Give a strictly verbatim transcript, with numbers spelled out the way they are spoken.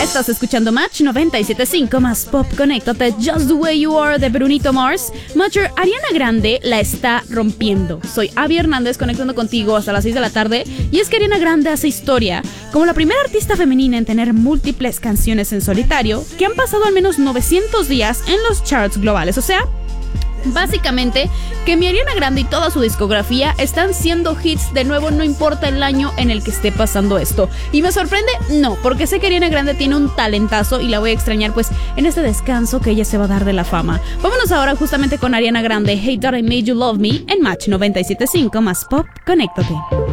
Estás escuchando Match noventa y siete punto cinco más Pop. Conéctate. Just the Way You Are de Brunito Mars. Matcher, Ariana Grande la está rompiendo. Soy Abby Hernández conectando contigo hasta las seis de la tarde. Y es que Ariana Grande hace historia como la primera artista femenina en tener múltiples canciones en solitario que han pasado al menos novecientos días en los charts globales. O sea, básicamente, que mi Ariana Grande y toda su discografía están siendo hits de nuevo, no importa el año en el que esté pasando esto. ¿Y me sorprende? No, porque sé que Ariana Grande tiene un talentazo y la voy a extrañar pues en este descanso que ella se va a dar de la fama. Vámonos ahora justamente con Ariana Grande, Hate That I Made You Love Me, en Match noventa y siete punto cinco más Pop. Conéctate.